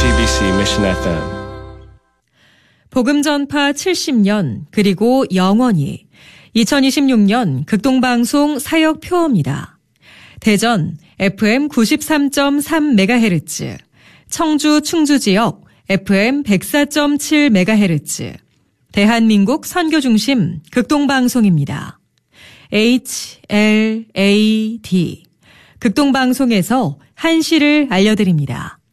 CBC Mission FM. 복음전파 70년 그리고 영원히 2026년 극동방송 사역표어입니다. 대전 FM 93.3MHz, 청주 충주지역 FM 104.7MHz, 대한민국 선교중심 극동방송입니다. HLAD 극동방송에서 한시를 알려드립니다.